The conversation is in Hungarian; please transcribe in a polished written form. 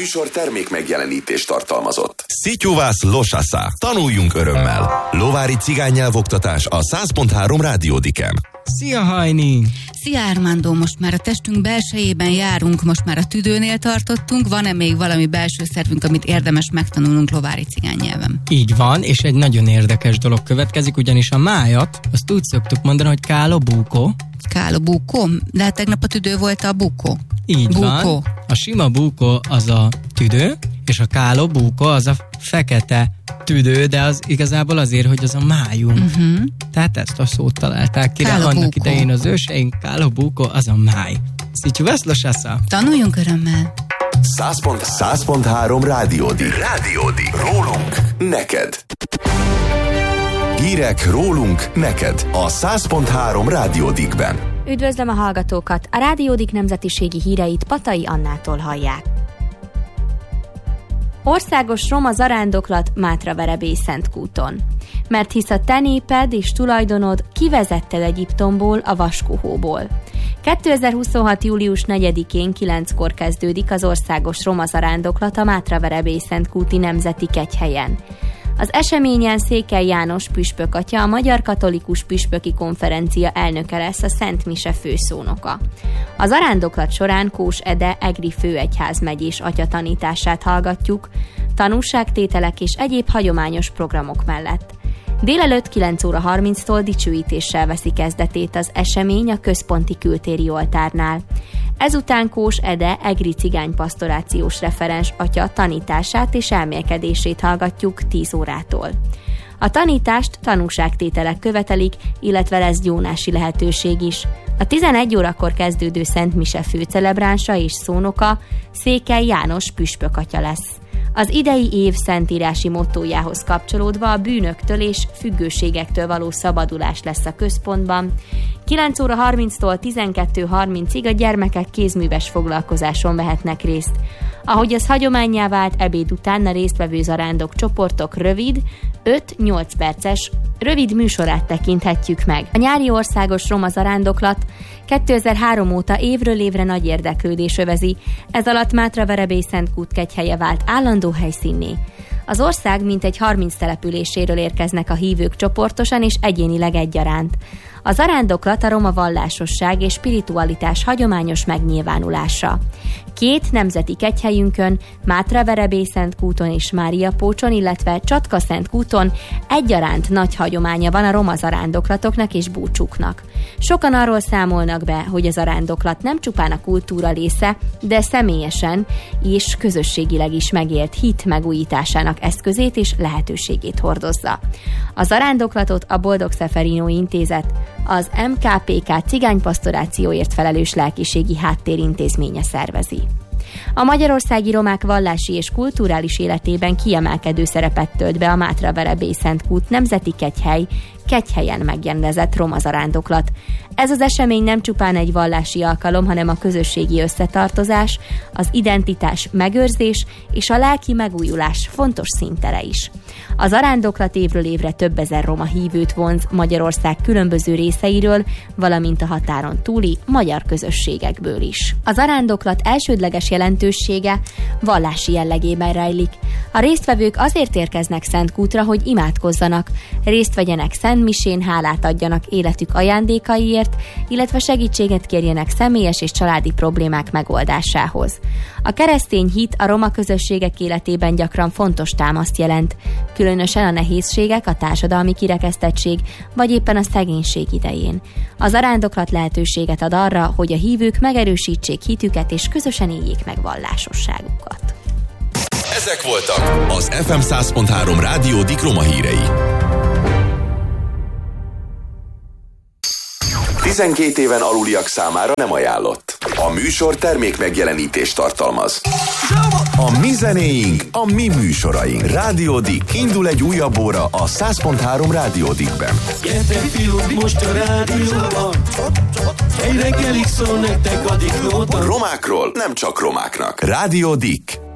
műsor termék megjelenítést tartalmazott. Szityuvász Losasza. Tanuljunk örömmel. Lovári cigánynyelvoktatás a 100.3 Rádiódiken. Szia, Hajni! Szia, Armando! Most már a testünk belsejében járunk, most már a tüdőnél tartottunk. Van-e még valami belső szervünk, amit érdemes megtanulnunk lovári cigánynyelven? Így van, és egy nagyon érdekes dolog következik, ugyanis a májat, azt úgy szoktuk mondani, hogy kálo búkó. Kálo búkó? De hát tegnap a tüdő volt a búkó. Így van. A sima búkó az a tüdő, és a kálo búkó az a fekete tüdő, de az igazából azért, hogy az a májunk. Tehát ezt a szót találták ki, annak idején az őseink, kálo búkó az a máj. Szityuvász Losasza. Tanuljunk örömmel. 100.3 Rádiódik. Rólunk neked. Hírek rólunk neked a 100.3 Rádiódikben. Üdvözlöm a hallgatókat! A Rádiódik nemzetiségi híreit Patai Annától hallják. Országos roma zarándoklat Mátraverebélyszentkúton. Mert hisz a te néped és tulajdonod kivezetted Egyiptomból, a vaskohóból. 2026. július 4-én 9-kor kezdődik az országos roma zarándoklat a Mátraverebélyszentkúti nemzeti kegyhelyen. Az eseményen Székely János püspök atya, a Magyar Katolikus Püspöki Konferencia elnöke lesz, a Szent Mise főszónoka. A zarándoklat során Kós Ede egri főegyházmegyés atya tanítását hallgatjuk, tanúságtételek és egyéb hagyományos programok mellett. Délelőtt 9 óra 30-tól dicsőítéssel veszi kezdetét az esemény a központi kültéri oltárnál. Ezután Kós Ede egri cigánypastorációs referens atya tanítását és elmélkedését hallgatjuk 10 órától. A tanítást tanúságtételek követelik, illetve lesz gyónási lehetőség is. A 11 órakor kezdődő Szent Mise főcelebránsa és szónoka Székely János püspök atya lesz. Az idei év szentírási mottójához kapcsolódva a bűnöktől és függőségektől való szabadulás lesz a központban. 9 óra 30-tól 12:30-ig a gyermekek kézműves foglalkozáson vehetnek részt. Ahogy az hagyománnyá vált, ebéd után a résztvevő zarándok csoportok rövid, 5-8 perces rövid műsorát tekinthetjük meg. A nyári országos roma zarándoklat 2003 óta évről évre nagy érdeklődés övezi, ez alatt Mátraverebélyszentkút kegyhelye vált állandó helyszínné. Az ország mintegy 30 településéről érkeznek a hívők csoportosan és egyénileg egyaránt. A zarándoklat a roma vallásosság és spiritualitás hagyományos megnyilvánulása. 2 nemzeti kegyhelyünkön, Mátraverebélyszentkúton és Máriapócson, illetve Csatkaszentkúton egyaránt nagy hagyománya van a roma zarándoklatoknak és búcsúknak. Sokan arról számolnak be, hogy a zarándoklat nem csupán a kultúra része, de személyesen és közösségileg is megélt hit megújításának eszközét és lehetőségét hordozza. A zarándoklatot a Boldog Szeferino Intézet, az MKPK cigánypastorációért felelős lelkiségi háttérintézménye szervezi. A magyarországi romák vallási és kulturális életében kiemelkedő szerepet tölt be a Mátraverebélyszentkút nemzeti kegyhelyen megrendezett roma zarándoklat. Ez az esemény nem csupán egy vallási alkalom, hanem a közösségi összetartozás, az identitás megőrzés és a lelki megújulás fontos színtere is. A zarándoklat évről évre több ezer roma hívőt vonz Magyarország különböző részeiről, valamint a határon túli magyar közösségekből is. A zarándoklat elsődleges jelentősége vallási jellegében rejlik. A résztvevők azért érkeznek Szentkútra, hogy imádkozzanak, részt vegyenek szentmisén, hálát adjanak életük ajándékaiért, illetve segítséget kérjenek személyes és családi problémák megoldásához. A keresztény hit a roma közösségek életében gyakran fontos támaszt jelent, különösen a nehézségek, a társadalmi kirekesztettség, vagy éppen a szegénység idején. A zarándoklat lehetőséget ad arra, hogy a hívők megerősítsék hitüket és közösen éljék meg vallásosságukat. Ezek voltak az FM 100.3 Rádiódik roma hírei. 12 éven aluliak számára nem ajánlott. A műsor termék megjelenítést tartalmaz. A mi zenéink, a mi műsoraink. Rádiódik. Indul egy újabb óra a 100.3 Rádiódikben. Gyertek fiúk, most a rádióban. Egy reggelig szól nektek a diklóban. Romákról nem csak romáknak. Rádiódik.